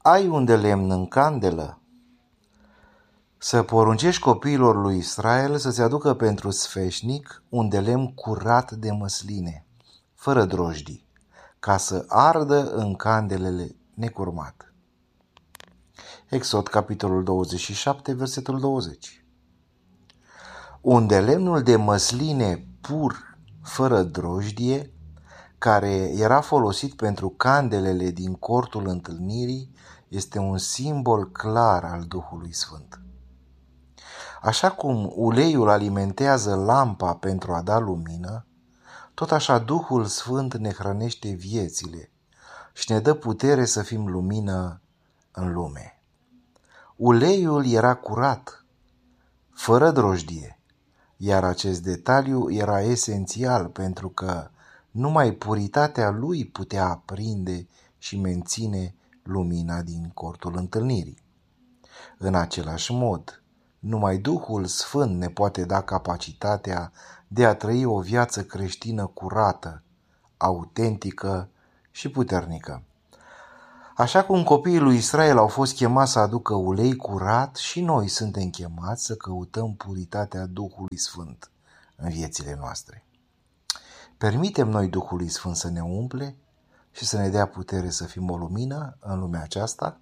Ai un de lemn în candelă? Să poruncești copiilor lui Israel să-ți aducă pentru sfeșnic un de lemn curat de măsline, fără drojdii, ca să ardă în candelele necurmat. Exod, capitolul 27, versetul 20. Un de lemnul de măsline pur, fără drojdie, care era folosit pentru candelele din cortul întâlnirii, este un simbol clar al Duhului Sfânt. Așa cum uleiul alimentează lampa pentru a da lumină, tot așa Duhul Sfânt ne hrănește viețile și ne dă putere să fim lumină în lume. Uleiul era curat, fără drojdie, iar acest detaliu era esențial pentru că numai puritatea lui putea aprinde și menține lumina din cortul întâlnirii. În același mod, numai Duhul Sfânt ne poate da capacitatea de a trăi o viață creștină curată, autentică și puternică. Așa cum copiii lui Israel au fost chemați să aducă ulei curat, și noi suntem chemați să căutăm puritatea Duhului Sfânt în viețile noastre. Permitem noi Duhului Sfânt să ne umple și să ne dea putere să fim o lumină în lumea aceasta?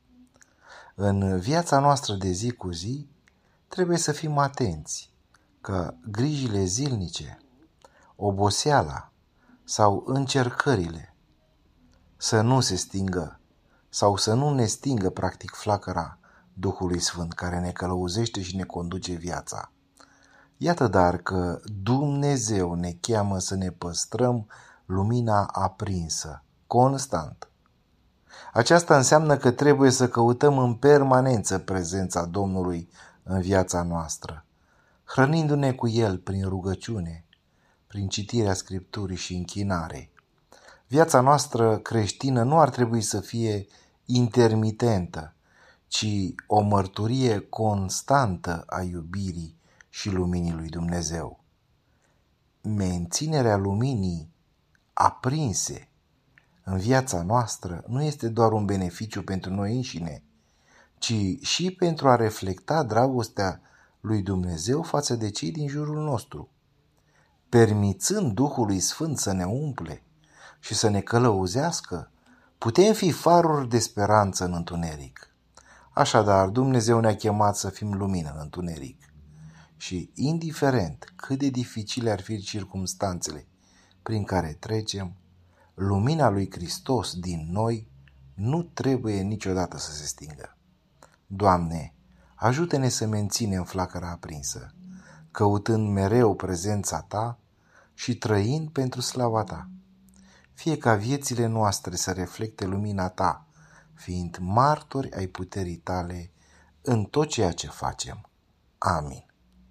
În viața noastră de zi cu zi, trebuie să fim atenți că grijile zilnice, oboseala sau încercările să nu se stingă sau să nu ne stingă practic flacăra Duhului Sfânt care ne călăuzește și ne conduce viața. Iată dar că Dumnezeu ne cheamă să ne păstrăm lumina aprinsă, constant. Aceasta înseamnă că trebuie să căutăm în permanență prezența Domnului în viața noastră, hrănindu-ne cu El prin rugăciune, prin citirea Scripturii și închinare. Viața noastră creștină nu ar trebui să fie intermitentă, ci o mărturie constantă a iubirii și luminii lui Dumnezeu. Menținerea luminii aprinse în viața noastră nu este doar un beneficiu pentru noi înșine, ci și pentru a reflecta dragostea lui Dumnezeu față de cei din jurul nostru. Permițând Duhului Sfânt să ne umple și să ne călăuzească, putem fi faruri de speranță în întuneric. Așadar, Dumnezeu ne-a chemat să fim lumină în întuneric. Și indiferent cât de dificile ar fi circumstanțele prin care trecem, lumina lui Hristos din noi nu trebuie niciodată să se stingă. Doamne, ajută-ne să menținem flacăra aprinsă, căutând mereu prezența Ta și trăind pentru slava Ta. Fie ca viețile noastre să reflecte lumina Ta, fiind martori ai puterii Tale în tot ceea ce facem. Amin.